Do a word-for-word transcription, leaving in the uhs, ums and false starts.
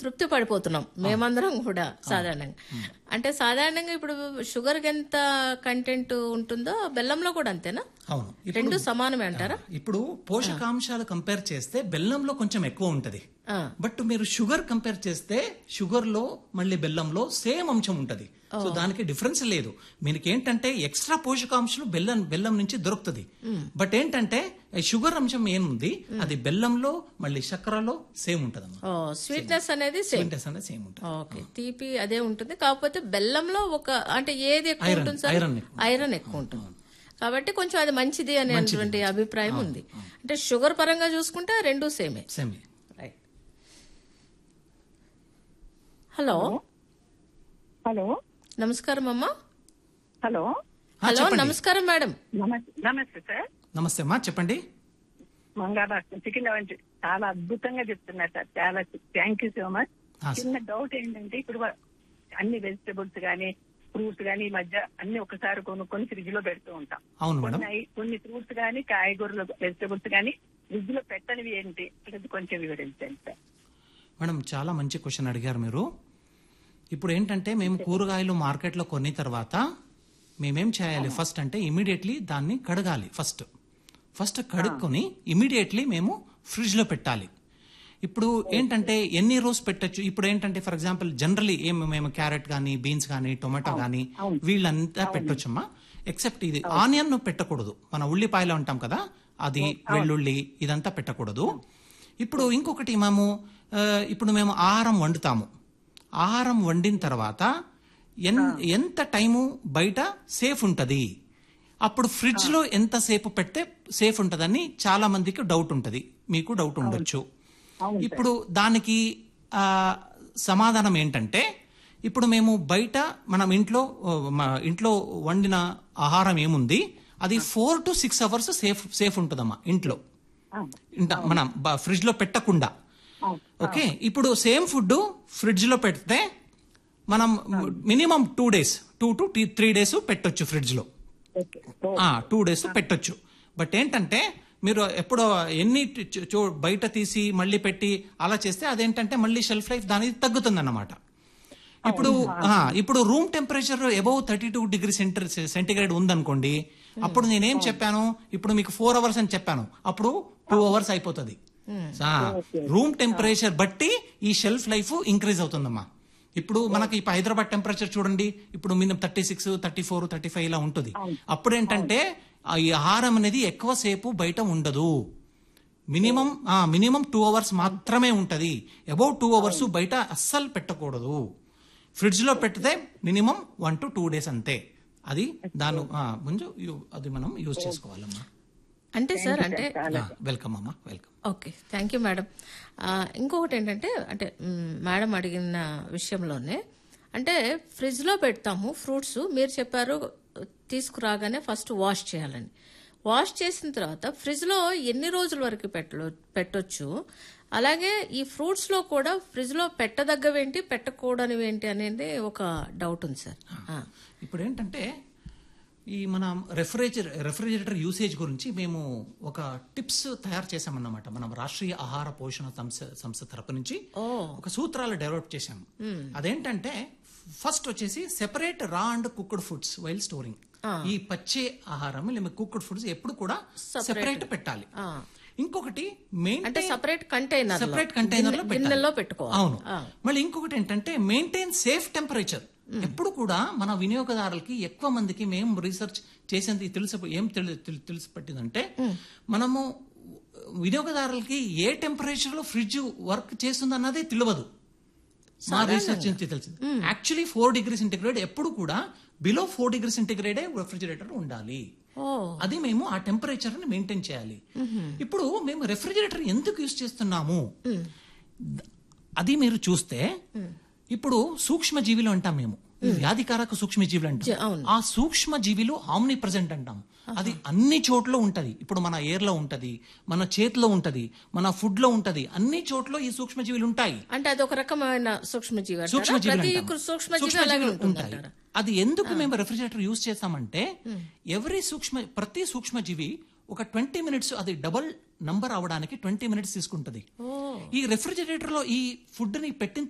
తృప్తి పడిపోతున్నాం మేమందరం కూడా సాధారణంగా. అంటే సాధారణంగా ఇప్పుడు షుగర్ కి ఎంత కంటెంట్ ఉంటుందో బెల్లంలో కూడా అంతేనా? అవును, రెండు సమానమే అంటారా? ఇప్పుడు పోషకాంశాలు కంపేర్ చేస్తే బెల్లంలో కొంచెం ఎక్కువ ఉంటది. బట్ మీరు షుగర్ కంపేర్ చేస్తే షుగర్ లో మళ్ళీ బెల్లంలో సేమ్ అంశం ఉంటది. సో దానికి డిఫరెన్స్ లేదు. మీకు ఏంటంటే ఎక్స్ట్రా పోషకాంశాలు బెల్లం బెల్లం నుంచి దొరుకుతుంది. బట్ ఏంటంటే షుగర్ అంశం ఏముంది అది బెల్లంలో మళ్ళీ చక్కెరలో సేమ్ ఉంటది. స్వీట్నెస్ అనేది స్వీట్నెస్ అనేది సేమ్ ఉంటుంది. ఓకే, తీపి అదే ఉంటుంది. కాకపోతే బెల్లంలో ఒక అంటే ఏది ఎక్కువ ఉంటుంది సార్? ఐరన్ ఐరన్ ఎక్కువ ఉంటుంది కాబట్టి కొంచెం అది మంచిది అనేటువంటి అభిప్రాయం ఉంది. అంటే షుగర్ పరంగా చూసుకుంటే రెండు సేమే. సేమే. రైట్. హలో హలో నమస్కారం అమ్మా. హలో హలో నమస్కారం మేడం. నమస్తే సార్. నమస్తే అమ్మా, చెప్పండి. మంగారాష్ట్రం చికెన్ వంటి చాలా అద్భుతంగా చెప్తున్నారు సార్. చాలా థ్యాంక్ యూ సో మచ్. చిన్న డౌట్ ఏంటంటే ఇప్పుడు అన్ని వెజిటబుల్స్ గానీ ఫ్రూట్స్ గానీ ఈ మధ్య అన్ని ఒకసారి కొనుక్కొని ఫ్రిడ్జ్ లో పెడుతూ ఉంటాం. కొన్ని కొన్ని ఫ్రూట్స్ గానీ కాయగూరలు వెజిటబుల్స్ గానీ ఫ్రిడ్జ్ లో పెట్టనివి ఏంటి అది కొంచెం వివరించండి సార్. మేడం చాలా మంచి క్వశ్చన్ అడిగారు మీరు. ఇప్పుడు ఏంటంటే మేము కూరగాయలు మార్కెట్లో కొన్ని తర్వాత మేమేం చేయాలి ఫస్ట్ అంటే ఇమీడియట్లీ దాన్ని కడగాలి. ఫస్ట్ ఫస్ట్ కడుక్కొని ఇమీడియట్లీ మేము ఫ్రిడ్జ్ లో పెట్టాలి. ఇప్పుడు ఏంటంటే ఎన్ని రోజు పెట్టచ్చు. ఇప్పుడు ఏంటంటే ఫర్ ఎగ్జాంపుల్ జనరలీ ఏం మేము క్యారెట్ గానీ బీన్స్ గానీ టొమాటో గానీ వీళ్ళంతా పెట్టొచ్చమ్మా. ఎక్సెప్ట్ ఇది ఆనియన్ పెట్టకూడదు. మన ఉల్లిపాయలు అంటాం కదా, అది వెల్లుల్లి ఇదంతా పెట్టకూడదు. ఇప్పుడు ఇంకొకటి మేము ఇప్పుడు మేము ఆహారం వండుతాము. ఆహారం వండిన తర్వాత ఎంత టైము బయట సేఫ్ ఉంటది, అప్పుడు ఫ్రిడ్జ్ లో ఎంత సేపు పెడితే సేఫ్ ఉంటదని చాలా మందికి డౌట్ ఉంటది. మీకు డౌట్ ఉండొచ్చు. ఇప్పుడు దానికి సమాధానం ఏంటంటే ఇప్పుడు మేము బయట మనం ఇంట్లో ఇంట్లో వండిన ఆహారం ఏముంది అది four to six hours safe safe ఉంటదమ్మా ఇంట్లో, మనం ఫ్రిడ్జ్ లో పెట్టకుండా. ఓకే, ఇప్పుడు సేమ్ ఫుడ్ ఫ్రిడ్జ్ లో పెడితే మనం minimum two days two to three days పెట్టొచ్చు ఫ్రిడ్జ్ లో. టూ డేస్ పెట్టొచ్చు. బట్ ఏంటంటే మీరు ఎప్పుడో ఎన్ని బయట తీసి మళ్ళీ పెట్టి అలా చేస్తే అదేంటంటే మళ్ళీ షెల్ఫ్ లైఫ్ దానికి తగ్గుతుంది అన్నమాట. ఇప్పుడు ఇప్పుడు room temperature above thirty two degree centre centigrade ఉందనుకోండి, అప్పుడు నేనేం చెప్పాను, ఇప్పుడు మీకు ఫోర్ అవర్స్ అని చెప్పాను, అప్పుడు టూ అవర్స్ అయిపోతుంది. రూమ్ టెంపరేచర్ బట్టి ఈ షెల్ఫ్ లైఫ్ ఇంక్రీజ్ అవుతుందమ్మా. ఇప్పుడు మనకి ఇప్పుడు హైదరాబాద్ టెంపరేచర్ చూడండి, ఇప్పుడు minimum thirty six thirty four thirty five ఇలా ఉంటుంది. అప్పుడు ఏంటంటే ఈ ఆహారం అనేది ఎక్కువ సేపు బయట ఉండదు. మినిమం మినిమం టూ అవర్స్ మాత్రమే ఉంటది. అబౌవ్ టూ అవర్స్ బయట అస్సలు పెట్టకూడదు. ఫ్రిడ్జ్ లో పెడితే minimum one to two days అంతే. అది దాని ముందు అది మనం యూజ్ చేసుకోవాలమ్మా. అంటే సార్ అంటే వెల్కమ్ అమ్మా, welcome. Okay, thank you madam. ఇంకొకటి ఏంటంటే అంటే మేడం అడిగిన విషయంలోనే అంటే ఫ్రిడ్జ్ లో పెడతాము ఫ్రూట్స్, మీరు చెప్పారు తీసుకురాగానే ఫస్ట్ వాష్ చేయాలని. వాష్ చేసిన తర్వాత ఫ్రిడ్జ్ లో ఎన్ని రోజుల వరకు పెట్ట పెట్టొచ్చు అలాగే ఈ ఫ్రూట్స్ లో కూడా ఫ్రిడ్జ్ లో పెట్టదగ్గవేంటి పెట్టకూడనివి ఏంటి అనేది ఒక డౌట్ ఉంది సార్. ఇప్పుడు ఏంటంటే ఈ మన రెఫ్రిజరేటర్ రెఫ్రిజిరేటర్ యూసేజ్ గురించి మేము ఒక టిప్స్ తయారు చేసామన్నమాట. మనం రాష్ట్రీయ ఆహార పోషణ సంస్థ సంస్థ తరపు నుంచి ఒక సూత్రాలు డెవలప్ చేశాము. అదేంటంటే ఫస్ట్ వచ్చేసి సెపరేట్ రా and cooked foods while storing. ఈ పచ్చే ఆహారం లేదా కుక్డ్ ఫుడ్స్ ఎప్పుడు కూడా సెపరేట్ పెట్టాలి. ఇంకొకటి maintain separate container separate container లో పెట్టుకోవాలి. అవును. మళ్ళీ ఇంకొకటి ఏంటంటే మెయింటైన్ సేఫ్ టెంపరేచర్. ఎప్పుడు కూడా మన వినియోగదారులకి ఎక్కువ మందికి మేము రీసెర్చ్ చేసేది తెలిసి ఏం తెలిసి పట్టిందంటే మనము వినియోగదారులకి ఏ టెంపరేచర్ లో ఫ్రిడ్జ్ వర్క్ చేస్తుంది అన్నదే తెలియదు. మా రీసెర్చ్ నుంచి తెలిసింది యాక్చువల్లీ ఫోర్ డిగ్రీ సెంటిగ్రేడ్ ఎప్పుడు కూడా బిలో ఫోర్ డిగ్రీ సెంటిగ్రేడే రెఫ్రిజిరేటర్ ఉండాలి. అది మేము ఆ టెంపరేచర్ ని మెయింటైన్ చేయాలి. ఇప్పుడు మేము రెఫ్రిజిరేటర్ ఎందుకు యూజ్ చేస్తున్నాము అది మీరు చూస్తే ఇప్పుడు సూక్ష్మ జీవులు అంటాం మేము, వ్యాధికారక సూక్ష్మ జీవులు అంటాం. ఆ సూక్ష్మ జీవులు ఆమ్ని ప్రెజెంట్ అంటాం. అది అన్ని చోట్ల ఉంటది. ఇప్పుడు మన ఎయిర్ లో ఉంటది, మన చేతిలో ఉంటది, మన ఫుడ్ లో ఉంటది, అన్ని చోట్ల ఈ సూక్ష్మ జీవులు ఉంటాయి. అంటే అది ఒక రకమైన సూక్ష్మజీవి సూక్ష్మజీవులు ఉంటాయి. అది ఎందుకు మేము రెఫ్రిజిరేటర్ యూజ్ చేస్తామంటే ఎవరి సూక్ష్మ ప్రతి సూక్ష్మజీవి ఒక ట్వంటీ మినిట్స్ అది డబల్ నంబర్ అవడానికి ట్వంటీ మినిట్స్ తీసుకుంటది. ఈ రెఫ్రిజిరేటర్ లో ఈ ఫుడ్ ని పెట్టిన